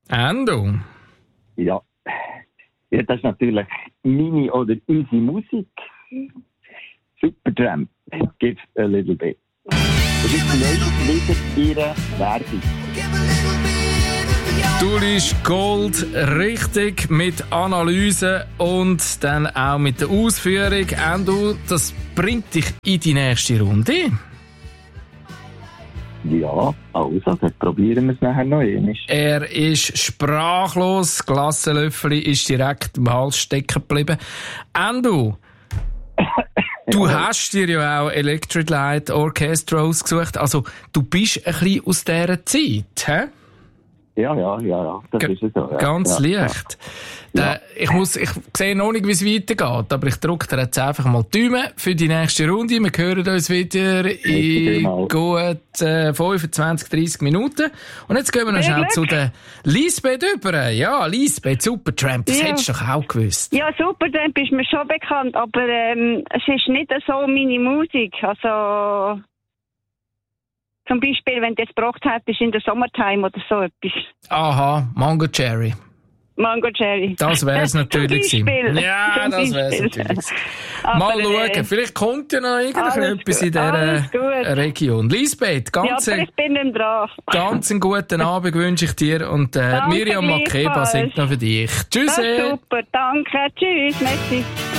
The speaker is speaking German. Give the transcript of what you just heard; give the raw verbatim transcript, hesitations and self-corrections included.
Endo? Ja. Ja, das ist natürlich meine oder unsere Musik. Supertramp. Give a little bit. Das ist neu wieder ihre Werbung. Du liest Gold richtig mit Analyse und dann auch mit der Ausführung. Endo, das bringt dich in die nächste Runde. Ja, also, dann probieren wir es nachher noch einmal. Er ist sprachlos. Das Glassenlöffel ist direkt im Hals stecken geblieben. Endo, du hast dir ja auch Electric Light Orchestra ausgesucht. Also, du bist ein bisschen aus dieser Zeit, hä? Ja, ja, ja, ja. Das G- ist es so. Ja. Ganz ja, leicht. Ja. Da, ich, muss, ich sehe noch nicht, wie es weitergeht, aber ich drücke dir jetzt einfach mal die Daumen für die nächste Runde. Wir hören uns wieder in gut äh, fünfundzwanzig, dreissig Minuten. Und jetzt gehen wir noch schnell zu der Lisbeth über. Ja, Lisbeth, Supertramp, das ja. Hättest du doch auch gewusst. Ja, Supertramp ist mir schon bekannt, aber ähm, es ist nicht so meine Musik. Also... Zum Beispiel, wenn du jetzt gebraucht hättest in der Summertime oder so etwas. Aha, Mango Cherry. Mango Cherry. Das wäre es natürlich gewesen. Ja, Zum das wäre es natürlich Mal schauen, äh, vielleicht kommt ja noch irgendetwas in dieser Region. Lisbeth, ganz, ja, aber ich bin nicht dran. Ganz einen guten Abend wünsche ich dir und äh, Miriam Makeba singt noch für dich. Tschüss. Super, danke. Tschüss, merci.